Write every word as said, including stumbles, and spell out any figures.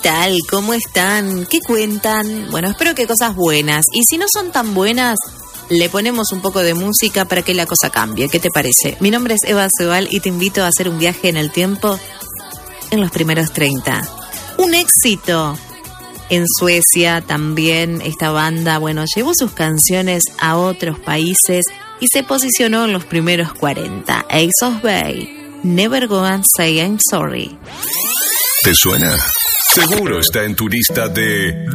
tal? ¿Cómo están? ¿Qué cuentan? Bueno, espero que cosas buenas. Y si no son tan buenas, le ponemos un poco de música para que la cosa cambie. ¿Qué te parece? Mi nombre es Eva Sebal y te invito a hacer un viaje en el tiempo en los primeros treinta. Un éxito. En Suecia también esta banda, bueno, llevó sus canciones a otros países y se posicionó en los primeros cuarenta. Ace of Base, Never Go and Say I'm Sorry. ¿Te suena? Seguro está en tu lista de